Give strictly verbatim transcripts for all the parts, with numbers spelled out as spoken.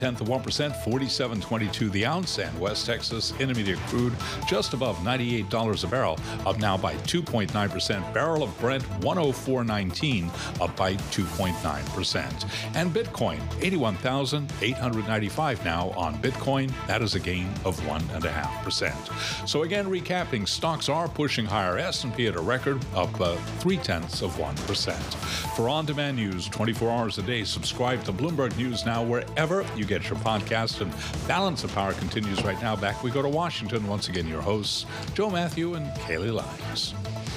tenth of one percent, forty-seven twenty-two the ounce, and West Texas Intermediate crude just above ninety-eight dollars a barrel, up now by two point nine percent. Barrel of Brent one oh four nineteen, up by two point nine percent. And Bitcoin eighty-one thousand eight hundred ninety-five now on Bitcoin. That is a gain of one point five percent. So again, recapping, stocks are pushing higher. S and P at a record, up uh, three tenths of one percent. For on-demand news twenty-four hours a day, subscribe to Bloomberg News Now wherever you get your podcast. And Balance of Power continues right now. Back we go to Washington. Once again, your hosts, Joe Matthew and Kaylee Lyons.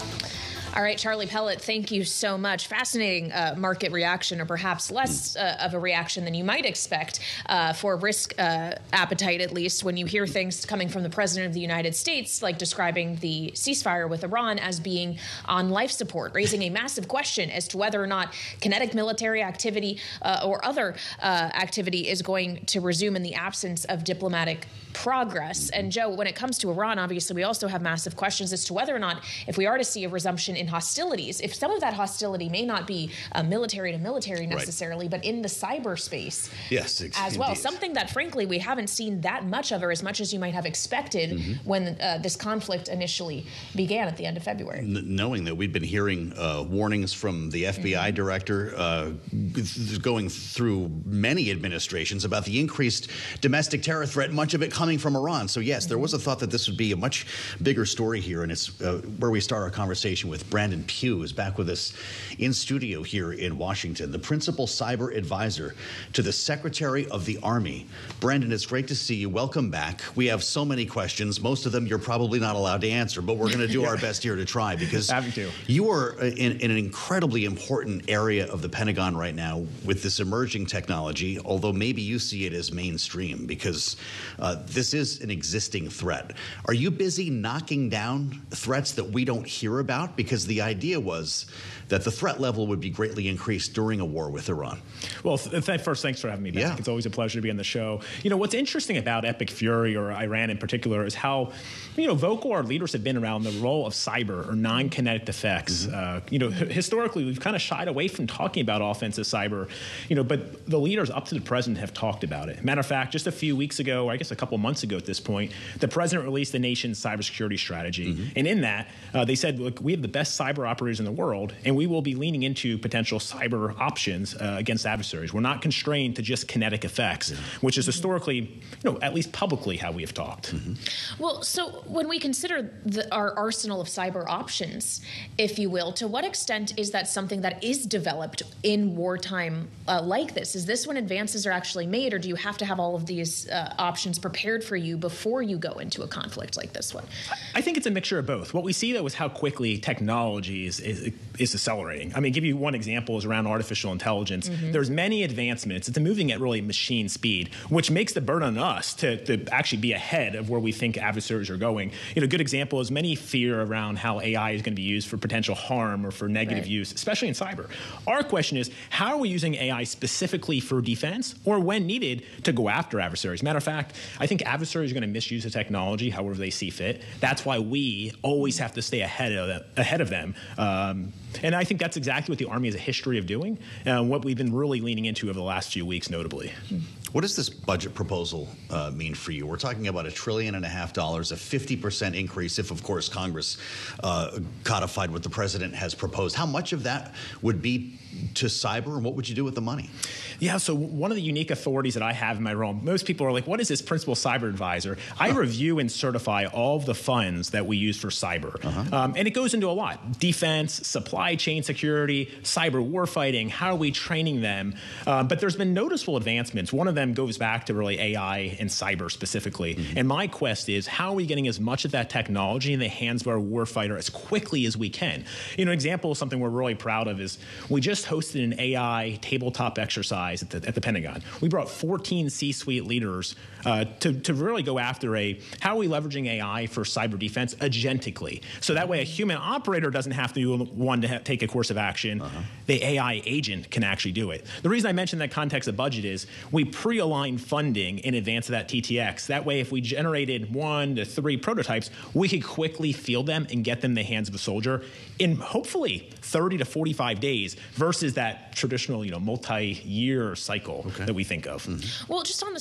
All right, Charlie Pellet, thank you so much. Fascinating uh, market reaction, or perhaps less uh, of a reaction than you might expect uh, for risk uh, appetite, at least, when you hear things coming from the President of the United States, like describing the ceasefire with Iran as being on life support, raising a massive question as to whether or not kinetic military activity uh, or other uh, activity is going to resume in the absence of diplomatic progress. And Joe, when it comes to Iran, obviously, we also have massive questions as to whether or not, if we are to see a resumption in hostilities, if some of that hostility may not be uh, military to military necessarily, right, but in the cyberspace yes, as well. Something that, frankly, we haven't seen that much of, or as much as you might have expected mm-hmm. when uh, this conflict initially began at the end of February. N- knowing that we'd been hearing uh, warnings from the F B I mm-hmm. director uh, g- going through many administrations about the increased domestic terror threat, much of it coming from Iran. So, yes, mm-hmm. there was a thought that this would be a much bigger story here, and it's uh, where we start our conversation with Brandon Pugh is back with us in studio here in Washington, the principal cyber advisor to the Secretary of the Army. Brandon, it's great to see you. Welcome back. We have so many questions. Most of them you're probably not allowed to answer, but we're going to do yeah. our best here to try, because to. you are in, in an incredibly important area of the Pentagon right now with this emerging technology, although maybe you see it as mainstream because uh, this is an existing threat. Are you busy knocking down threats that we don't hear about? Because the idea was that the threat level would be greatly increased during a war with Iran. Well, th- th- first, thanks for having me back. Yeah. It's always a pleasure to be on the show. You know, what's interesting about Epic Fury, or Iran in particular, is how, you know, vocal our leaders have been around the role of cyber or non-kinetic effects. Mm-hmm. Uh, you know, h- historically, we've kind of shied away from talking about offensive cyber, you know, but the leaders up to the president have talked about it. Matter of fact, just a few weeks ago, or I guess a couple months ago at this point, the president released the nation's cybersecurity strategy. Mm-hmm. And in that, uh, they said, look, we have the best cyber operators in the world, and we will be leaning into potential cyber options uh, against adversaries. We're not constrained to just kinetic effects, yeah. which is historically, you know, at least publicly how we have talked. Mm-hmm. Well, so when we consider the, our arsenal of cyber options, if you will, to what extent is that something that is developed in wartime uh, like this? Is this when advances are actually made, or do you have to have all of these uh, options prepared for you before you go into a conflict like this one? I think it's a mixture of both. What we see, though, is how quickly technology is, is, is accelerating. I mean, give you one example is around artificial intelligence. Mm-hmm. There's many advancements. It's moving at really machine speed, which makes the burden on us to, to actually be ahead of where we think adversaries are going. You know, a good example is many fear around how A I is going to be used for potential harm or for negative right. use, especially in cyber. Our question is, how are we using A I specifically for defense, or when needed to go after adversaries? Matter of fact, I think adversaries are going to misuse the technology however they see fit. That's why we always have to stay ahead of them. Ahead of them. Um, and I think that's exactly what the Army has a history of doing, and uh, what we've been really leaning into over the last few weeks, notably. What does this budget proposal uh, mean for you? We're talking about a trillion and a half dollars, a fifty percent increase if, of course, Congress uh, codified what the president has proposed. How much of that would be to cyber, and what would you do with the money? Yeah, so one of the unique authorities that I have in my role, most people are like, what is this principal cyber advisor? I huh. review and certify all of the funds that we use for cyber. Uh-huh. Um, and it goes into a lot. Defense, supply chain security, cyber warfighting, how are we training them? Uh, but there's been noticeable advancements. One of them goes back to really A I and cyber specifically. Mm-hmm. And my quest is, how are we getting as much of that technology in the hands of our warfighter as quickly as we can? You know, an example of something we're really proud of is we just hosted an A I tabletop exercise at the, at the Pentagon. We brought fourteen C-suite leaders uh, to, to really go after a, how are we leveraging A I for cyber defense agentically? So that way a human operator doesn't have to do one to ha- take a course of action. Uh-huh. The A I agent can actually do it. The reason I mention that context of budget is we pre-align funding in advance of that T T X. That way, if we generated one to three prototypes, we could quickly field them and get them in the hands of a soldier in hopefully thirty to forty-five days versus that traditional, you know, multi-year cycle okay. that we think of. Mm-hmm. Well, just on the